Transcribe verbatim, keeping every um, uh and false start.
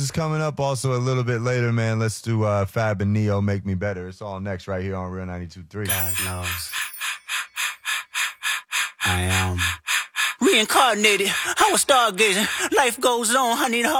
is coming up also a little bit later, man. Let's do uh, Fab and Neo, Make Me Better. It's all next right here on Real ninety-two point three. God knows. I am reincarnated. I was stargazing. Life goes on. I need a